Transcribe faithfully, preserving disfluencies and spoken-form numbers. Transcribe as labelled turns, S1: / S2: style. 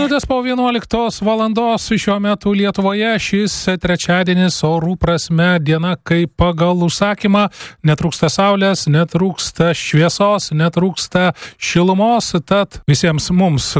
S1: minutės po vienuoliktos valandos šiuo metu Lietuvoje. Šis trečiadienis orų prasme diena kaip pagal užsakymą. Netrūksta saulės, netrūksta šviesos, netrūksta šilumos, tad visiems mums